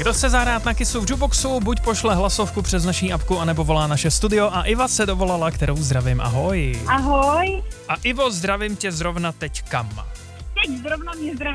Kdo chce zahrát na Kissu v Jukeboxu, buď pošle hlasovku přes naší apku, anebo volá naše studio a Iva se dovolala, kterou zdravím. Ahoj. Ahoj. A Ivo, zdravím tě zrovna teď kam? Teď zrovna mě zdraví